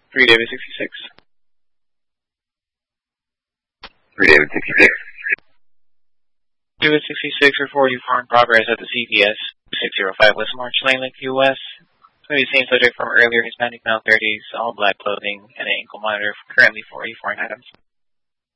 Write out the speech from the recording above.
3 David 66. 3 David 66. David 66, report you foreign progress at the CTS 605 West March Lane, Lake, U.S. Maybe same subject from earlier, Hispanic male 30s, all black clothing, and an ankle monitor, currently for 4 foreign items.